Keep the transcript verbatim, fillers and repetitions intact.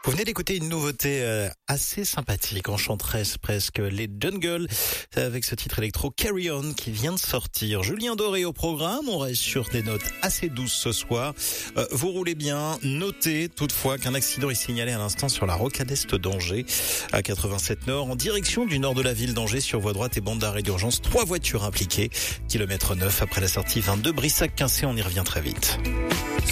Vous venez d'écouter une nouveauté euh, assez sympathique, enchanteresse presque, les Jungle, avec ce titre électro Carry On qui vient de sortir. Julien Doré au programme, on reste sur des notes assez douces ce soir. Euh, vous roulez bien, notez toutefois qu'un accident est signalé à l'instant sur la rocade est d'Angers, à quatre-vingt-sept Nord, en direction du nord de la ville d'Angers, sur voie droite et bande d'arrêt d'urgence. Trois voitures impliquées, kilomètre neuf après la sortie vingt-deux Brissac-Quincé, on y revient très vite.